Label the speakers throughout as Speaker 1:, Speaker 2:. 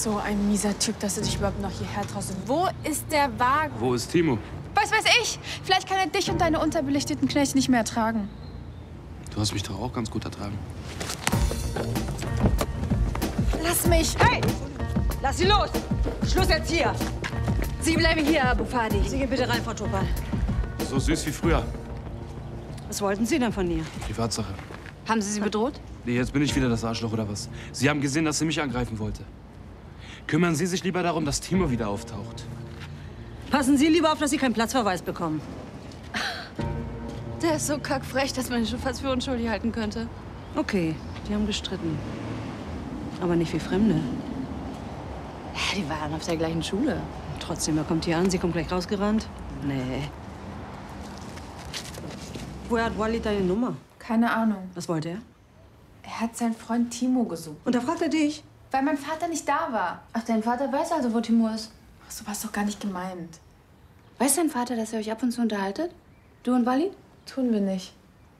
Speaker 1: So ein mieser Typ, dass du dich überhaupt noch hierher traust. Wo ist der Wagen?
Speaker 2: Wo ist Timo?
Speaker 1: Was weiß ich? Vielleicht kann er dich und deine unterbelichteten Knechte nicht mehr ertragen.
Speaker 2: Du hast mich doch auch ganz gut ertragen.
Speaker 1: Lass mich!
Speaker 3: Hey! Lass sie los! Schluss jetzt hier!
Speaker 1: Sie bleiben hier, Abu Fadi.
Speaker 3: Sie gehen bitte rein, Frau Topal.
Speaker 2: So süß wie früher.
Speaker 3: Was wollten Sie denn von ihr?
Speaker 2: Privatsache.
Speaker 1: Haben Sie sie bedroht?
Speaker 2: Nee, jetzt bin ich wieder das Arschloch oder was? Sie haben gesehen, dass sie mich angreifen wollte. Kümmern Sie sich lieber darum, dass Timo wieder auftaucht.
Speaker 3: Passen Sie lieber auf, dass Sie keinen Platzverweis bekommen.
Speaker 1: Der ist so kackfrech, dass man ihn schon fast für unschuldig halten könnte.
Speaker 3: Okay, die haben gestritten. Aber nicht wie Fremde.
Speaker 1: Ja, die waren auf der gleichen Schule.
Speaker 3: Trotzdem, er kommt hier an, sie kommt gleich rausgerannt. Nee. Woher hat Walid deine Nummer?
Speaker 1: Keine Ahnung.
Speaker 3: Was wollte er?
Speaker 1: Er hat seinen Freund Timo gesucht.
Speaker 3: Und da fragt er dich?
Speaker 1: Weil mein Vater nicht da war.
Speaker 4: Ach, dein Vater weiß also, wo Timo ist.
Speaker 1: Ach, so war's doch gar nicht gemeint.
Speaker 4: Weiß dein Vater, dass ihr euch ab und zu unterhaltet? Du und Walid?
Speaker 1: Tun wir nicht.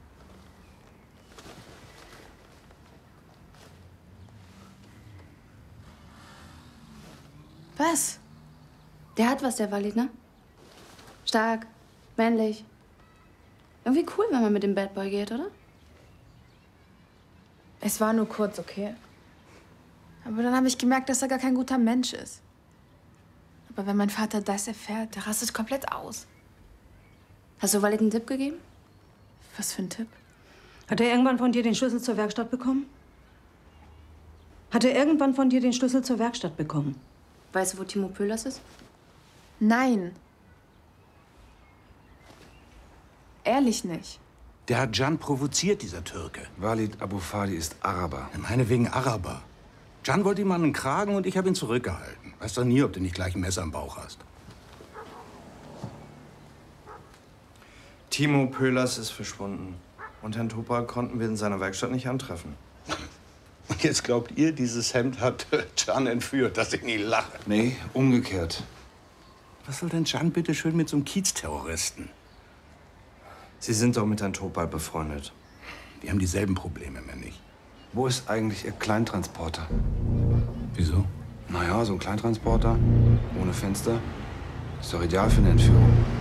Speaker 4: Was? Der hat was, der Walid, ne? Stark, männlich. Irgendwie cool, wenn man mit dem Bad Boy geht, oder?
Speaker 1: Es war nur kurz, okay? Aber dann habe ich gemerkt, dass er gar kein guter Mensch ist. Aber wenn mein Vater das erfährt, der rastet komplett aus.
Speaker 4: Hast du Walid einen Tipp gegeben?
Speaker 1: Was für ein Tipp?
Speaker 3: Hat er irgendwann von dir den Schlüssel zur Werkstatt bekommen? Hat er irgendwann von dir den Schlüssel zur Werkstatt bekommen?
Speaker 4: Weißt du, wo Timo Pöhlers ist?
Speaker 1: Nein. Ehrlich nicht.
Speaker 5: Der hat Can provoziert, dieser Türke.
Speaker 6: Walid Abu Fadi ist Araber.
Speaker 5: Meinetwegen Araber. Can wollte ihm an den Kragen und ich habe ihn zurückgehalten. Weißt doch nie, ob du nicht gleich ein Messer im Bauch hast.
Speaker 7: Timo Pöhlers ist verschwunden. Und Herrn Topal konnten wir in seiner Werkstatt nicht antreffen.
Speaker 5: Und jetzt glaubt ihr, dieses Hemd hat Can entführt, dass ich nicht lache.
Speaker 6: Nee, umgekehrt.
Speaker 5: Was soll denn Can bitte schön mit so einem Kiezterroristen?
Speaker 7: Sie sind doch mit Herrn Topal befreundet.
Speaker 5: Die haben dieselben Probleme, mehr nicht.
Speaker 6: Wo ist eigentlich Ihr Kleintransporter?
Speaker 5: Wieso?
Speaker 6: Naja, so ein Kleintransporter, ohne Fenster, ist doch ideal für eine Entführung.